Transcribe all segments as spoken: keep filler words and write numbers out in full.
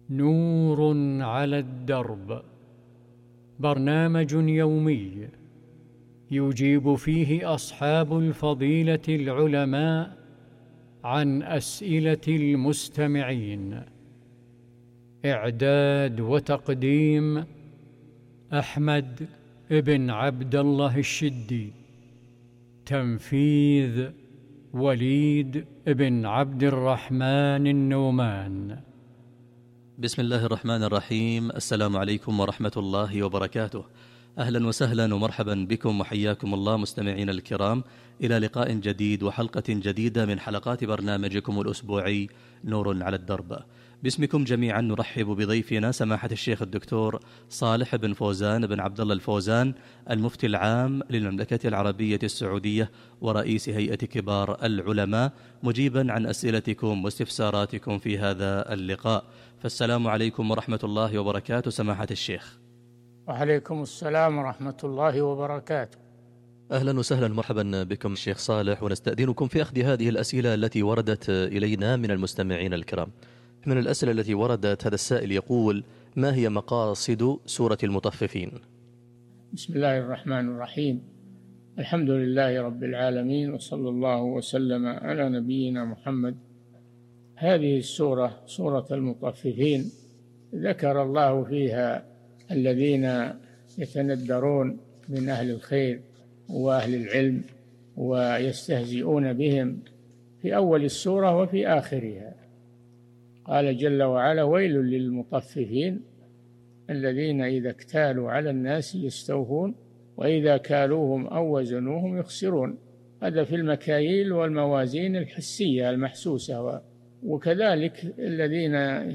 نور على الدرب، برنامج يومي يجيب فيه أصحاب الفضيلة العلماء عن أسئلة المستمعين. إعداد وتقديم أحمد بن عبد الله الشدي. تنفيذ وليد بن عبد الرحمن النومان. بسم الله الرحمن الرحيم. السلام عليكم ورحمة الله وبركاته. أهلا وسهلا ومرحبا بكم وحياكم الله مستمعين الكرام إلى لقاء جديد وحلقة جديدة من حلقات برنامجكم الأسبوعي نور على الدرب. باسمكم جميعا نرحب بضيفنا سماحة الشيخ الدكتور صالح بن فوزان بن عبد الله الفوزان، المفتي العام للمملكة العربية السعودية ورئيس هيئة كبار العلماء، مجيبا عن أسئلتكم واستفساراتكم في هذا اللقاء. فالسلام عليكم ورحمة الله وبركاته سماحة الشيخ. وعليكم السلام ورحمة الله وبركاته. أهلا وسهلا مرحبا بكم الشيخ صالح، ونستأذنكم في أخذ هذه الأسئلة التي وردت إلينا من المستمعين الكرام. من الأسئلة التي وردت هذا السائل يقول: ما هي مقاصد سورة المطففين؟ بسم الله الرحمن الرحيم. الحمد لله رب العالمين، وصلى الله وسلم على نبينا محمد. هذه السورة سورة المطففين ذكر الله فيها الذين يتندرون من أهل الخير وأهل العلم ويستهزئون بهم في أول السورة وفي آخرها. قال جل وعلا: ويل للمطففين الذين إذا اكتالوا على الناس يستوفون وإذا كالوهم أو وزنوهم يخسرون. هذا في المكاييل والموازين الحسية المحسوسة. وكذلك الذين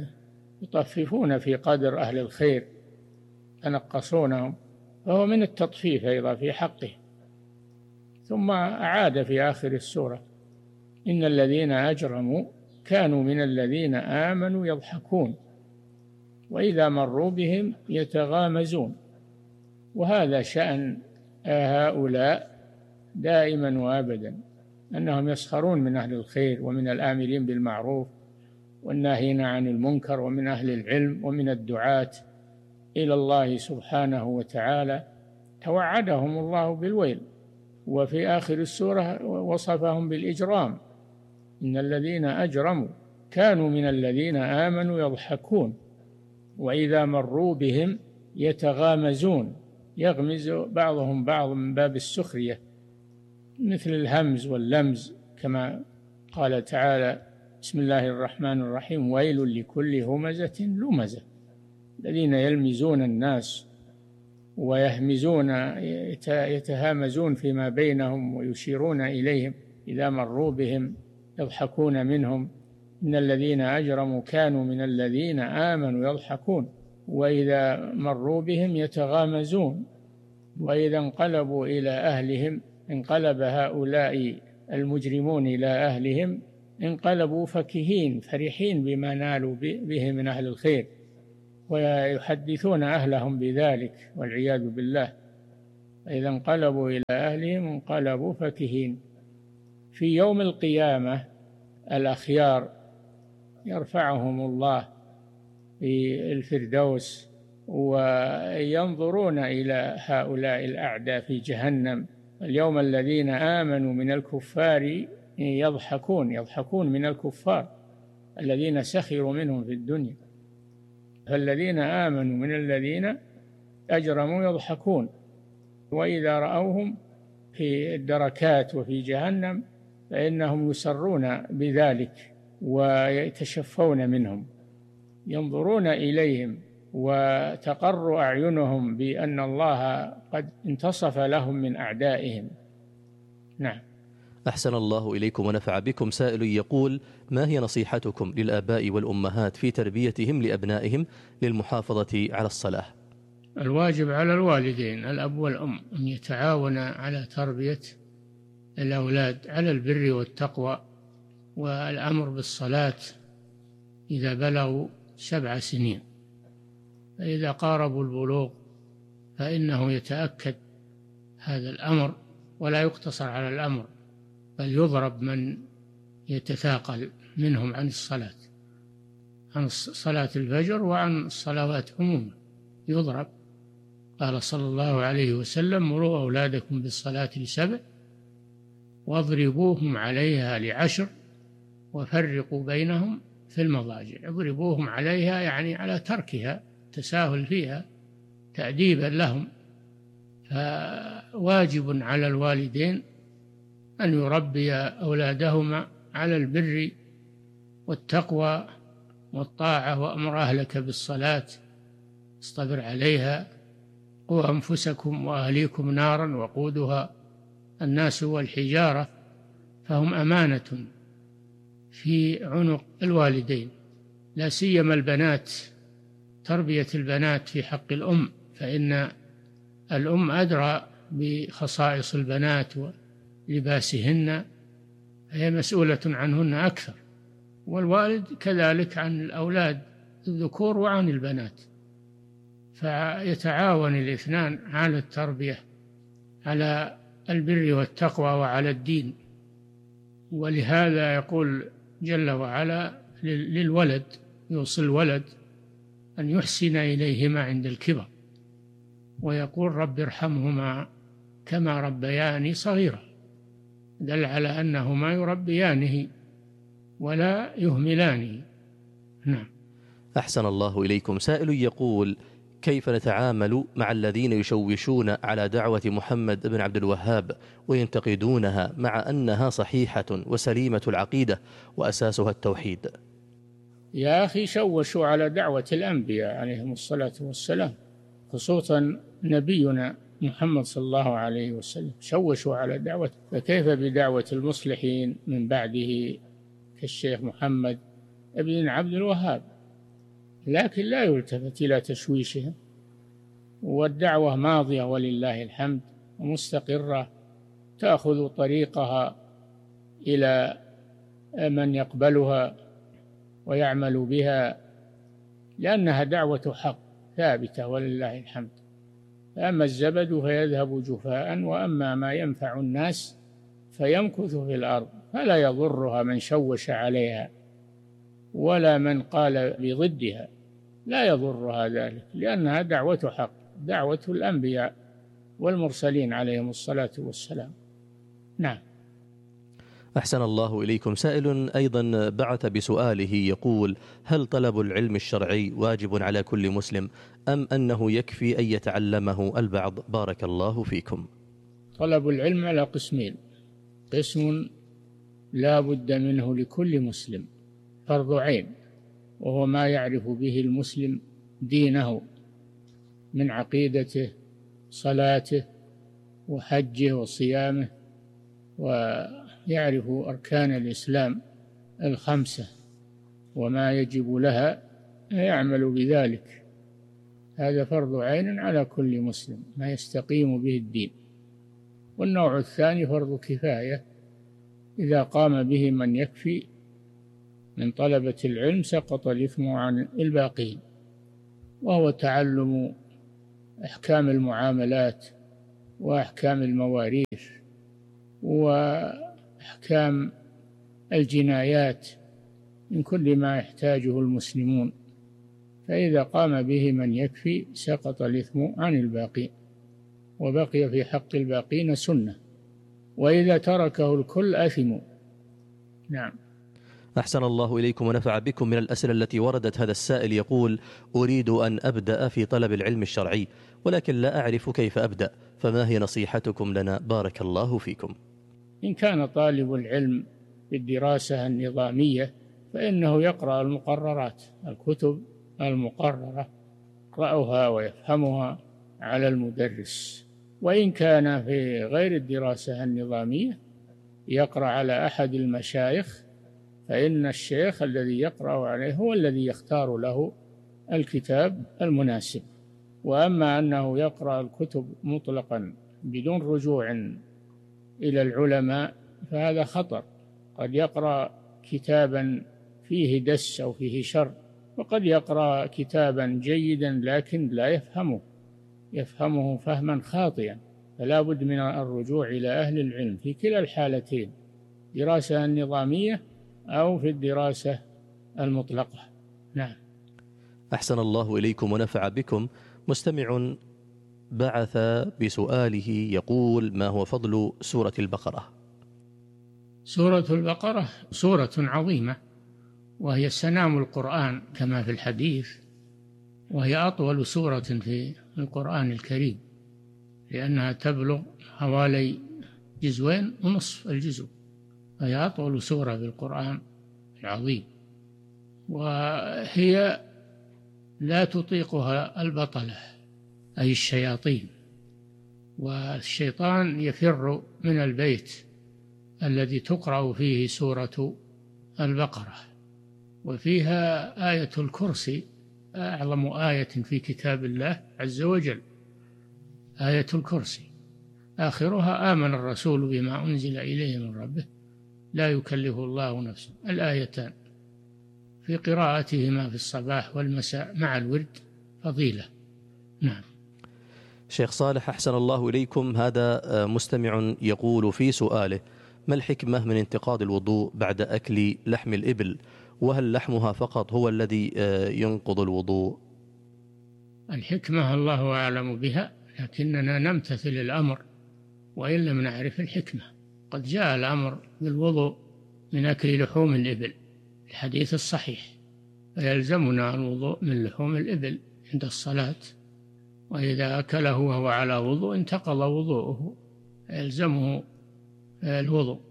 يطففون في قدر أهل الخير يتنقصونهم، فهو من التطفيف أيضا في حقه. ثم أعاد في آخر السورة: إن الذين أجرموا كانوا من الذين آمنوا يضحكون وإذا مروا بهم يتغامزون. وهذا شأن هؤلاء دائما وأبدا، أنهم يسخرون من أهل الخير ومن الآمرين بالمعروف والناهين عن المنكر ومن أهل العلم ومن الدعاة إلى الله سبحانه وتعالى. توعدهم الله بالويل. وفي آخر السورة وصفهم بالإجرام: إن الذين أجرموا كانوا من الذين آمنوا يضحكون وإذا مروا بهم يتغامزون. يغمز بعضهم بعض من باب السخرية، مثل الهمز واللمز، كما قال تعالى: بسم الله الرحمن الرحيم: ويل لكل همزة لمزة. الذين يلمزون الناس ويهمزون يتهامزون فيما بينهم ويشيرون إليهم إذا مروا بهم يضحكون منهم. إن الذين أجرموا كانوا من الذين آمنوا يضحكون وإذا مروا بهم يتغامزون وإذا انقلبوا إلى أهلهم انقلب هؤلاء المجرمون إلى أهلهم انقلبوا فكهين فرحين بما نالوا به من أهل الخير، ويحدثون أهلهم بذلك والعياذ بالله. إذا انقلبوا إلى أهلهم انقلبوا فكهين. في يوم القيامة الأخيار يرفعهم الله في الفردوس وينظرون إلى هؤلاء الأعداء في جهنم. اليوم الذين آمنوا من الكفار يضحكون يضحكون من الكفار الذين سخروا منهم في الدنيا، فالذين آمنوا من الذين أجرموا يضحكون وإذا رأوهم في الدركات وفي جهنم فإنهم يسرون بذلك ويتشفون منهم، ينظرون إليهم وتقر أعينهم بأن الله قد انتصف لهم من أعدائهم. نعم. أحسن الله إليكم ونفع بكم. سائل يقول: ما هي نصيحتكم للآباء والأمهات في تربيتهم لأبنائهم للمحافظة على الصلاة؟ الواجب على الوالدين الأب والأم أن يتعاونا على تربية الأولاد على البر والتقوى والأمر بالصلاة إذا بلغوا سبع سنين، فإذا قاربوا البلوغ فإنه يتأكد هذا الأمر ولا يقتصر على الأمر، بل يضرب من يتثاقل منهم عن الصلاة. عن صلاة الفجر وعن الصلوات عموما يضرب. قال صلى الله عليه وسلم: مروا أولادكم بالصلاة لسبع واضربوهم عليها لعشر وفرقوا بينهم في المضاجع. اضربوهم عليها يعني على تركها، تساهل فيها، تأديبا لهم. فواجب على الوالدين أن يربي أولادهما على البر والتقوى والطاعة. وأمر أهلك بالصلاة اصطبر عليها. قوا أنفسكم وأهليكم نارا وقودها الناس والحجارة. فهم أمانة في عنق الوالدين، لا سيما البنات. تربية البنات في حق الأم، فإن الأم أدرى بخصائص البنات ولباسهن، هي مسؤولة عنهن أكثر، والوالد كذلك عن الأولاد الذكور وعن البنات. فيتعاون الاثنان على التربية، على البر والتقوى وعلى الدين. ولهذا يقول جل وعلا للولد، يوصي الولد أن يحسن إليهما عند الكبر، ويقول: رب ارحمهما كما ربياني صغيرا. دل على أنهما يربيانه ولا يهملانه. نعم. أحسن الله إليكم. سائل يقول: كيف نتعامل مع الذين يشوشون على دعوة محمد بن عبد الوهاب وينتقدونها مع أنها صحيحة وسليمة العقيدة وأساسها التوحيد؟ يا أخي، شوشوا على دعوة الأنبياء عليهم الصلاة والسلام، خصوصا نبينا محمد صلى الله عليه وسلم، شوشوا على دعوة، فكيف بدعوة المصلحين من بعده كالشيخ محمد بن عبد الوهاب؟ لكن لا يلتفت إلى تشويشهم، والدعوة ماضية ولله الحمد ومستقرة، تأخذ طريقها إلى من يقبلها ويعمل بها، لأنها دعوة حق ثابتة ولله الحمد. فأما الزبد فيذهب جفاء، وأما ما ينفع الناس فيمكث في الأرض، فلا يضرها من شوش عليها ولا من قال بضدها، لا يضرها ذلك، لأنها دعوة حق، دعوة الأنبياء والمرسلين عليهم الصلاة والسلام. نعم. أحسن الله إليكم. سائل أيضا بعث بسؤاله يقول: هل طلب العلم الشرعي واجب على كل مسلم، أم أنه يكفي أن يتعلمه البعض؟ بارك الله فيكم. طلب العلم على قسمين: قسم لا بد منه لكل مسلم، فرض عين، وهو ما يعرف به المسلم دينه من عقيدته، صلاته وحجه وصيامه، ويعرف أركان الإسلام الخمسة وما يجب لها، يعمل بذلك. هذا فرض عين على كل مسلم، ما يستقيم به الدين. والنوع الثاني فرض كفاية، إذا قام به من يكفي من طلبة العلم سقط الإثم عن الباقين، وهو تعلم أحكام المعاملات وأحكام المواريث وأحكام الجنايات من كل ما يحتاجه المسلمون. فإذا قام به من يكفي سقط الإثم عن الباقين، وبقي في حق الباقين سنة، وإذا تركه الكل أثموا. نعم. أحسن الله إليكم ونفع بكم. من الأسئلة التي وردت هذا السائل يقول: أريد أن أبدأ في طلب العلم الشرعي، ولكن لا أعرف كيف أبدأ، فما هي نصيحتكم لنا؟ بارك الله فيكم. إن كان طالب العلم بالدراسة النظامية فإنه يقرأ المقررات، الكتب المقررة يقرأها ويفهمها على المدرس. وإن كان في غير الدراسة النظامية يقرأ على أحد المشايخ، فإن الشيخ الذي يقرأ عليه هو الذي يختار له الكتاب المناسب. وأما أنه يقرأ الكتب مطلقا بدون رجوع إلى العلماء فهذا خطر، قد يقرأ كتابا فيه دس أو فيه شر، وقد يقرأ كتابا جيدا لكن لا يفهمه يفهمه فهما خاطئا. فلا بد من الرجوع إلى أهل العلم في كلا الحالتين، دراسة النظامية أو في الدراسة المطلقة. نعم. أحسن الله إليكم ونفع بكم. مستمع بعث بسؤاله يقول: ما هو فضل سورة البقرة؟ سورة البقرة سورة عظيمة، وهي سنام القرآن كما في الحديث، وهي أطول سورة في القرآن الكريم، لأنها تبلغ حوالي جزوين ونصف الجزء، وهي أطول سورة في القرآن العظيم، وهي لا تطيقها البطلة أي الشياطين، والشيطان يفر من البيت الذي تقرأ فيه سورة البقرة. وفيها آية الكرسي، أعظم آية في كتاب الله عز وجل، آية الكرسي، آخرها آمن الرسول بما أنزل إليه من ربه لا يكلف الله نفسا. الآيتان في قراءتهما في الصباح والمساء مع الورد فضيلة. نعم. شيخ صالح أحسن الله إليكم، هذا مستمع يقول في سؤاله: ما الحكمة من انتقاض الوضوء بعد أكل لحم الإبل؟ وهل لحمها فقط هو الذي ينقض الوضوء؟ الحكمة الله أعلم بها، لكننا نمتثل الأمر وإن لم نعرف الحكمة. قد جاء الأمر بالوضوء من أكل لحوم الإبل، الحديث الصحيح، فيلزمنا الوضوء من لحوم الإبل عند الصلاة، وإذا أكله وهو على وضوء انتقض وضوءه، يلزمه الوضوء.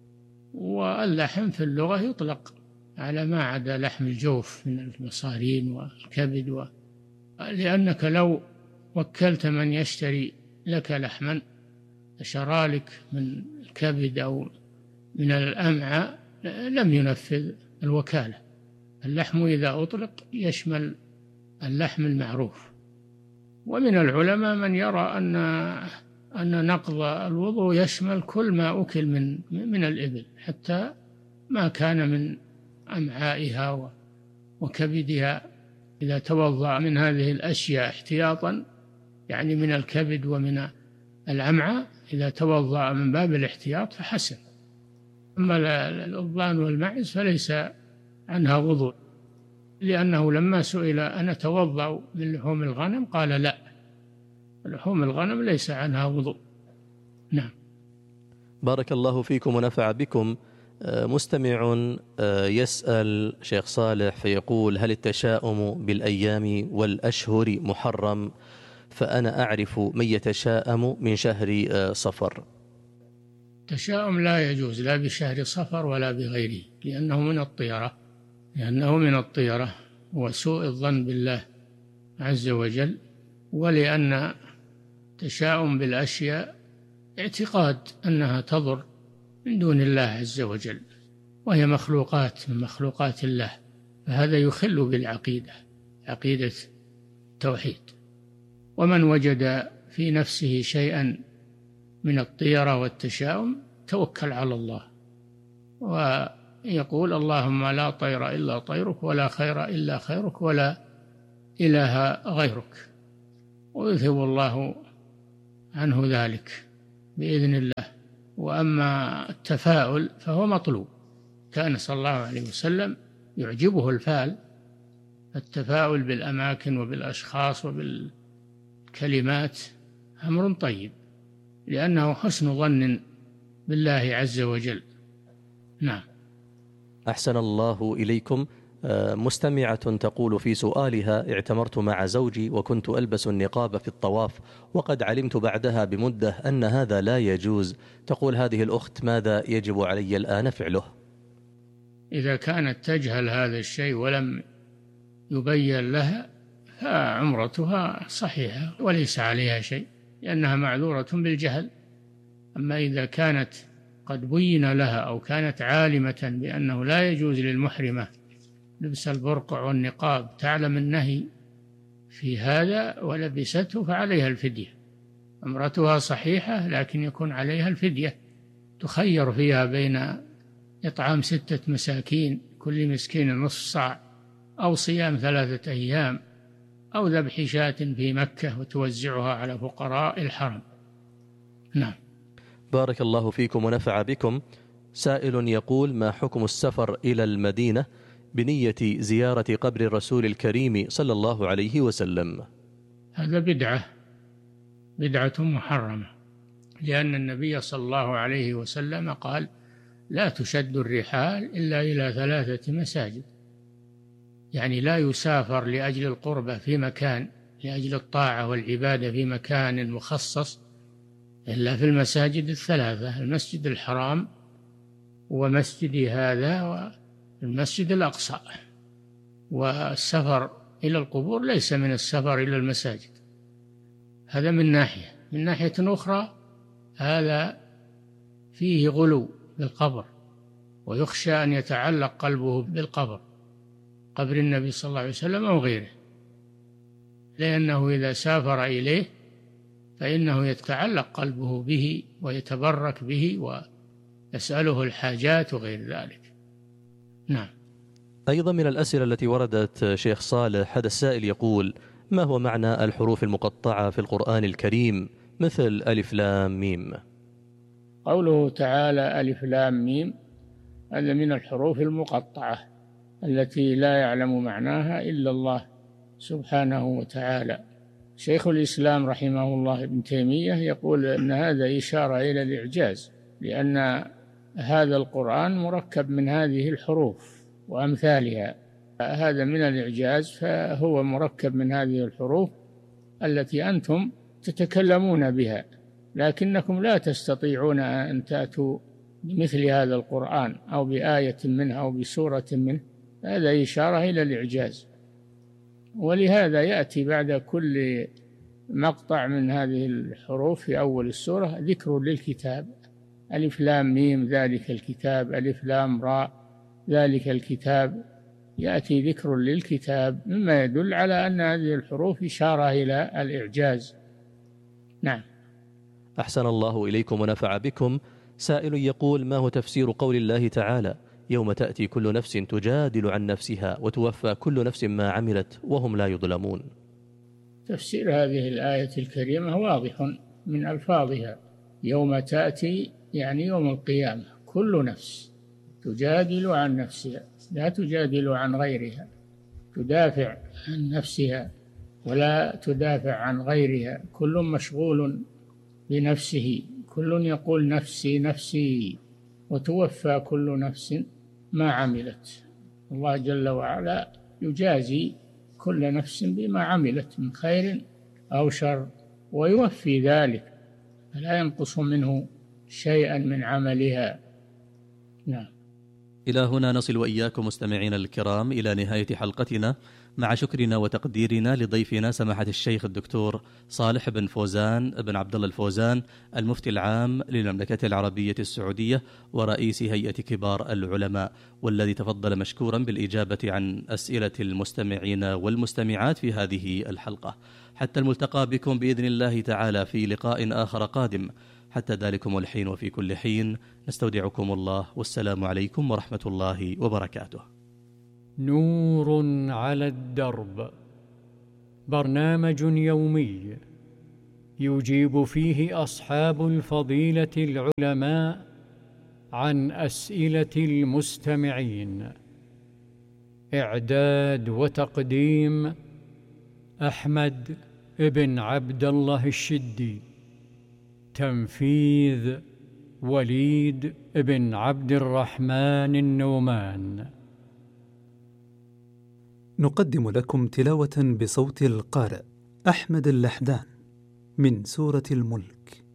واللحم في اللغة يطلق على ما عدا لحم الجوف من المصارين والكبد و... لأنك لو وكلت من يشتري لك لحما شرى لك من الكبد أو من الأمعاء لم ينفذ الوكالة. اللحم إذا أطلق يشمل اللحم المعروف. ومن العلماء من يرى أن أن نقض الوضوء يشمل كل ما أكل من من الإبل، حتى ما كان من أمعائها وكبدها، إذا توضأ من هذه الأشياء احتياطا، يعني من الكبد ومن الأمعاء، إذا توضأ من باب الاحتياط فحسن. أما الأضلان والمعز فليس عنها وضوء، لأنه لما سئل أنا أتوضأ من لحوم الغنم قال لا، لحوم الغنم ليس عنها وضوء. نعم. بارك الله فيكم ونفع بكم. مستمع يسأل شيخ صالح فيقول: هل التشاؤم بالأيام والأشهر محرم؟ فأنا أعرف من يتشاءم من شهر صفر. التشاؤم لا يجوز لا بشهر صفر ولا بغيره، لأنه من الطيرة لأنه من الطيرة وسوء الظن بالله عز وجل، ولأن التشاؤم بالأشياء اعتقاد أنها تضر من دون الله عز وجل، وهي مخلوقات من مخلوقات الله، فهذا يخل بالعقيدة، عقيدة التوحيد. ومن وجد في نفسه شيئا من الطيرة والتشاؤم توكل على الله ويقول: اللهم لا طير إلا طيرك، ولا خير إلا خيرك، ولا إله غيرك، ويذهب الله عنه ذلك بإذن الله. وأما التفاؤل فهو مطلوب، كان صلى الله عليه وسلم يعجبه الفال، التفاؤل بالأماكن وبالأشخاص وبالكلمات أمر طيب، لأنه حسن ظن بالله عز وجل. نعم. أحسن الله إليكم. مستمعة تقول في سؤالها: اعتمرت مع زوجي وكنت ألبس النقاب في الطواف، وقد علمت بعدها بمدة أن هذا لا يجوز. تقول هذه الأخت: ماذا يجب علي الآن فعله؟ إذا كانت تجهل هذا الشيء ولم يبين لها فعمرتها صحيحة وليس عليها شيء، لأنها معذورة بالجهل. أما إذا كانت قد بين لها أو كانت عالمة بأنه لا يجوز للمحرمة لبس البرقع والنقاب، تعلم النهي في هذا ولبسته، فعليها الفدية. عمرتها صحيحة لكن يكون عليها الفدية، تخير فيها بين إطعام ستة مساكين كل مسكين نصف صاع، أو صيام ثلاثة أيام، أو ذبح شاة في مكة وتوزعها على فقراء الحرم. نعم. بارك الله فيكم ونفع بكم. سائل يقول: ما حكم السفر إلى المدينة بنية زيارة قبر الرسول الكريم صلى الله عليه وسلم. هذا بدعة بدعة محرمة، لأن النبي صلى الله عليه وسلم قال: لا تشد الرحال إلا إلى ثلاثة مساجد، يعني لا يسافر لأجل القربة في مكان، لأجل الطاعة والعبادة في مكان مخصص، إلا في المساجد الثلاثة: المسجد الحرام ومسجدي هذا والمسجد الأقصى. والسفر إلى القبور ليس من السفر إلى المساجد، هذا من ناحية. من ناحية أخرى هذا فيه غلو بالقبر، ويخشى أن يتعلق قلبه بالقبر، قبر النبي صلى الله عليه وسلم أو غيره، لأنه إذا سافر إليه فإنه يتعلق قلبه به ويتبرك به ويسأله الحاجات وغير ذلك. نعم. أيضا من الأسئلة التي وردت شيخ صالح، هذا السائل يقول: ما هو معنى الحروف المقطعة في القرآن الكريم مثل ألف لام ميم؟ قوله تعالى ألف لام ميم هذا من الحروف المقطعة التي لا يعلم معناها إلا الله سبحانه وتعالى. شيخ الإسلام رحمه الله ابن تيمية يقول أن هذا إشارة إلى الإعجاز، لأن هذا القرآن مركب من هذه الحروف وأمثالها، هذا من الإعجاز، فهو مركب من هذه الحروف التي أنتم تتكلمون بها، لكنكم لا تستطيعون أن تأتوا بمثل هذا القرآن أو بآية منه أو بسورة منه، هذا إشارة إلى الإعجاز. ولهذا يأتي بعد كل مقطع من هذه الحروف في أول السورة ذكر للكتاب: ألف لام ميم ذلك الكتاب، ألف لام راء ذلك الكتاب، يأتي ذكر للكتاب، مما يدل على أن هذه الحروف إشارة إلى الإعجاز. نعم. أحسن الله إليكم ونفع بكم. سائل يقول: ما هو تفسير قول الله تعالى: يوم تأتي كل نفس تجادل عن نفسها وتوفى كل نفس ما عملت وهم لا يظلمون؟ تفسير هذه الآية الكريمة واضح من ألفاظها: يوم تأتي يعني يوم القيامة، كل نفس تجادل عن نفسها، لا تجادل عن غيرها، تدافع عن نفسها ولا تدافع عن غيرها، كل مشغول بنفسه، كل يقول نفسي نفسي، وتوفى كل نفس ما عملت. الله جل وعلا يجازي كل نفس بما عملت من خير أو شر ويوفي ذلك، فلا ينقص منه شيئا من عملها. نعم. إلى هنا نصل وإياكم مستمعين الكرام إلى نهاية حلقتنا، مع شكرنا وتقديرنا لضيفنا سماحة الشيخ الدكتور صالح بن فوزان بن عبد الله الفوزان، المفتي العام للمملكة العربية السعودية ورئيس هيئة كبار العلماء، والذي تفضل مشكورا بالإجابة عن أسئلة المستمعين والمستمعات في هذه الحلقة. حتى الملتقى بكم بإذن الله تعالى في لقاء آخر قادم. حتى ذلكم الحين وفي كل حين نستودعكم الله، والسلام عليكم ورحمة الله وبركاته. نور على الدرب، برنامج يومي يجيب فيه أصحاب الفضيلة العلماء عن أسئلة المستمعين. إعداد وتقديم أحمد بن عبد الله الشدي. تنفيذ وليد بن عبد الرحمن النومان. نقدم لكم تلاوة بصوت القارئ أحمد اللحدان من سورة الملك.